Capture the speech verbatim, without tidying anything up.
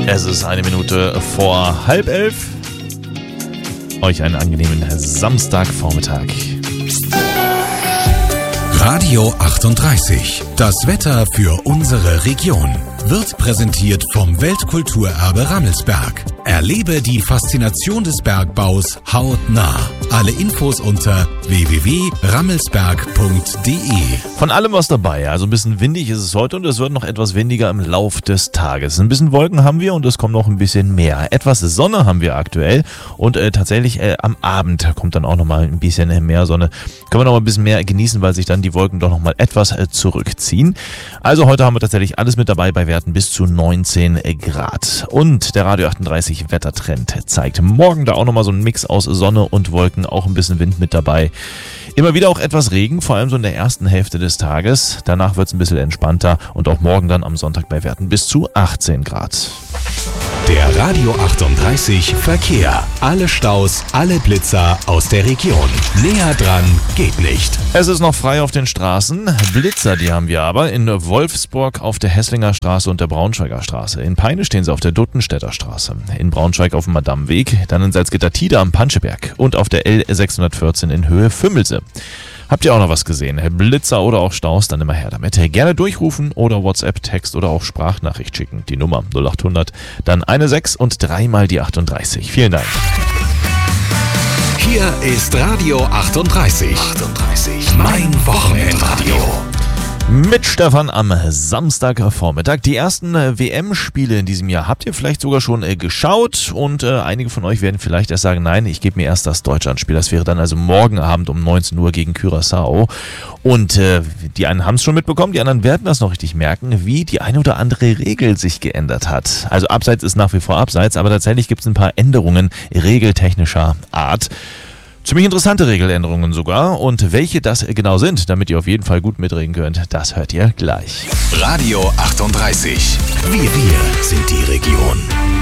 Es ist eine Minute vor halb elf. Euch einen angenehmen Samstagvormittag. Radio achtunddreißig. Das Wetter für unsere Region wird präsentiert vom Weltkulturerbe Rammelsberg. Erlebe die Faszination des Bergbaus hautnah. Alle Infos unter w w w punkt rammelsberg punkt d e. Von allem was dabei. Also ein bisschen windig ist es heute und es wird noch etwas windiger im Lauf des Tages. Ein bisschen Wolken haben wir und es kommt noch ein bisschen mehr. Etwas Sonne haben wir aktuell und äh, tatsächlich äh, am Abend kommt dann auch nochmal ein bisschen mehr Sonne. Können wir noch mal ein bisschen mehr genießen, weil sich dann die Wolken doch nochmal etwas äh, zurückziehen. Also heute haben wir tatsächlich alles mit dabei bei Werten bis zu neunzehn Grad. Und der Radio achtunddreißig Wettertrend zeigt morgen da auch nochmal so einen Mix aus Sonne und Wolken, auch ein bisschen Wind mit dabei. Immer wieder auch etwas Regen, vor allem so in der ersten Hälfte des Tages. Danach wird es ein bisschen entspannter und auch morgen dann am Sonntag bei Werten bis zu achtzehn Grad. Der Radio achtunddreißig Verkehr. Alle Staus, alle Blitzer aus der Region. Näher dran geht nicht. Es ist noch frei auf den Straßen. Blitzer, die haben wir aber in Wolfsburg auf der Hesslinger Straße und der Braunschweiger Straße. In Peine stehen sie auf der Duttenstädter Straße. In Braunschweig auf dem Madamweg, dann in Salzgitter-Tide am Panscheberg und auf der L sechshundertvierzehn in Höhe Fümmelse. Habt ihr auch noch was gesehen? Blitzer oder auch Staus, dann immer her damit. Gerne durchrufen oder WhatsApp, Text oder auch Sprachnachricht schicken. Die Nummer null acht hundert, dann eine sechs und dreimal die achtunddreißig. Vielen Dank. Hier ist Radio achtunddreißig. achtunddreißig. Mein Wochenendradio. Mit Stefan am Samstagvormittag. Die ersten W M-Spiele in diesem Jahr habt ihr vielleicht sogar schon äh, geschaut und äh, einige von euch werden vielleicht erst sagen, nein, ich gebe mir erst das Deutschlandspiel. Das wäre dann also morgen Abend um neunzehn Uhr gegen Curaçao. Und äh, die einen haben es schon mitbekommen, die anderen werden das noch richtig merken, wie die eine oder andere Regel sich geändert hat. Also Abseits ist nach wie vor Abseits, aber tatsächlich gibt es ein paar Änderungen regeltechnischer Art. Ziemlich interessante Regeländerungen sogar. Und welche das genau sind, damit ihr auf jeden Fall gut mitreden könnt, das hört ihr gleich. Radio achtunddreißig. Wir, wir sind die Region.